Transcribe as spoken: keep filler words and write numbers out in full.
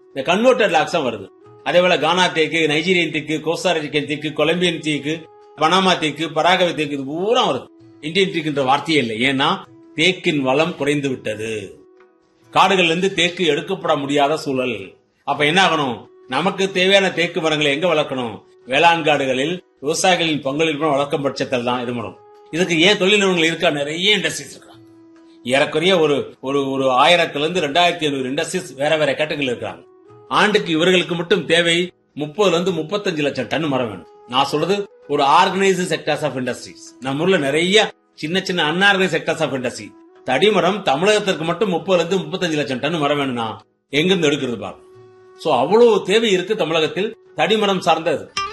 இந்த கன்வெர்டட் லாக்ஸ் தான் வருது. அதே போல கானா தேக்கு, நைஜீரியன் தேக்கு, கோஸ்டாரிக்கன் தேக்கு, கொலம்பியன் தேக்கு, பனாமா தேக்கு, பராகவே தேக்கு, இது பூரா வருது. இந்தியன் தேக்குன்ற வார்த்தையே இல்லை. ஏன்னா தேக்கின் வளம் குறைந்து விட்டது. காடுகள்ல இருந்து தேக்கு எடுக்கப்பட முடியாத சூழல். அப்ப என்ன ஆகணும்? நமக்கு தேவையான தேக்கு மரங்களை எங்க வளர்க்கணும்? வேளாண் காடுகளில் விவசாயிகளின் பங்களிப்பு வளர்க்கும் பட்சத்தில் தான் இது முடியும். இதுக்கு ஏன் தொழில் நிறுவனங்கள் இருக்கா? நிறைய இண்டஸ்ட்ரீஸ் இருக்காங்க. ஏறக்குறைய ஒரு ஒரு ஆயிரத்துல இருந்து ரெண்டாயிரத்தி ஐநூறு இண்டஸ்ட்ரீஸ் வேற வேற கேட்டகரியில் இருக்காங்க. ஆண்டுக்கு இவர்களுக்கு மட்டும் தேவை முப்பதுல இருந்து முப்பத்தஞ்சு லட்சம் டன் மரம் வேணும். நான் சொல்றது ஒரு ஆர்கனைஸ்டு செக்டர்ஸ் ஆஃப் இண்டஸ்ட்ரீஸ். நம்ம ஊர்ல நிறைய சின்ன சின்ன அன்ஆர்கனைஸ்ட் செக்டர்ஸ் ஆஃப் இண்டஸ்ட்ரி. தடிமரம் தமிழகத்திற்கு மட்டும் முப்பதுல இருந்து முப்பத்தஞ்சு லட்சம் டன் மரம் வேணும்னா எங்கிருந்து எடுக்கிறது பாருங்க. சோ அவ்வளவு தேவை இருக்கு தமிழகத்தில் தடிமரம் சார்ந்தது.